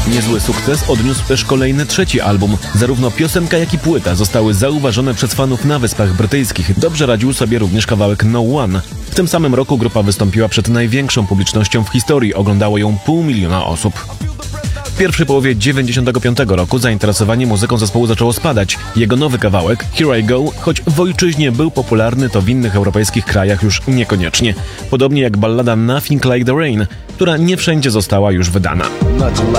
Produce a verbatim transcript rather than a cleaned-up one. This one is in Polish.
Niezły sukces odniósł też kolejny trzeci album. Zarówno piosenka, jak i płyta zostały zauważone przez fanów na Wyspach Brytyjskich. Dobrze radził sobie również kawałek No One. W tym samym roku grupa wystąpiła przed największą publicznością w historii. Oglądało ją pół miliona osób. W pierwszej połowie dziewięćdziesiątego piątego roku zainteresowanie muzyką zespołu zaczęło spadać. Jego nowy kawałek, Here I Go, choć w ojczyźnie był popularny, to w innych europejskich krajach już niekoniecznie. Podobnie jak ballada Nothing Like the Rain, która nie wszędzie została już wydana. Nothing